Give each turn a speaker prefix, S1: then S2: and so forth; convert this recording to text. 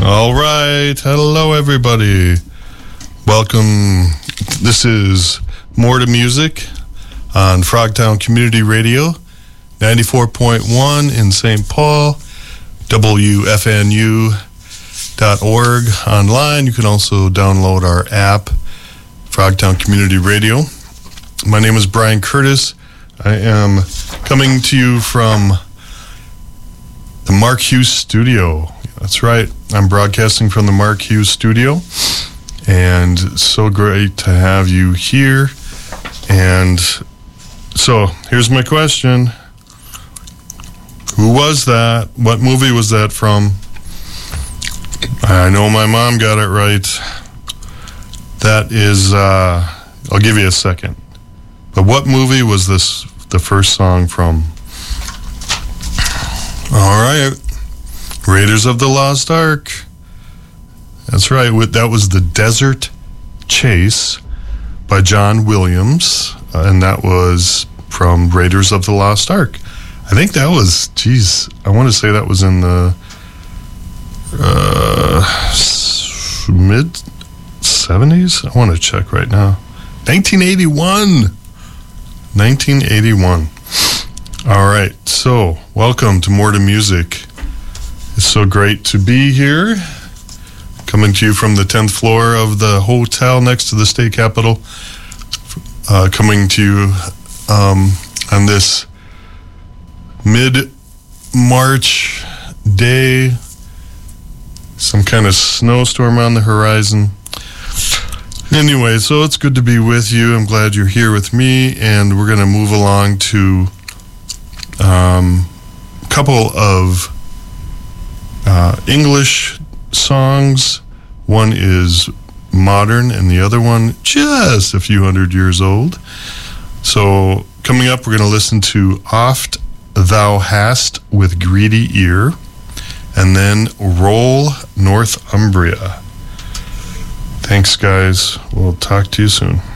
S1: All right. Hello, everybody. Welcome. This is More to Music on Frogtown Community Radio, 94.1 in St. Paul, WFNU.org online. You can also download our app, Frogtown Community Radio. My name is Brian Curtis. I am coming to you from the Mark Hughes Studio. That's right. I'm broadcasting from the Mark Hughes Studio, and it's so great to have you here. And so here's my question. Who was that? What movie was that from? I know my mom got it right. That is, I'll give you a second. But what movie was this, the first song from? All right. Raiders of the Lost Ark. That's right. That was The Desert Chase by John Williams. And that was from Raiders of the Lost Ark. I think that was, I want to say that was in the mid-70s. I want to check right now. 1981. All right. So, welcome to More to Music. It's so great to be here, coming to you from the 10th floor of the hotel next to the state capitol, coming to you on this mid-March day, some kind of snowstorm on the horizon. Anyway, so it's good to be with you. I'm glad you're here with me, and we're going to move along to a couple of English songs. One is modern and the other one just a few hundred years old. So coming up, we're going to listen to Oft Thou Hast with Greedy Ear, and then Roll Northumbria. Thanks, guys. We'll talk to you soon.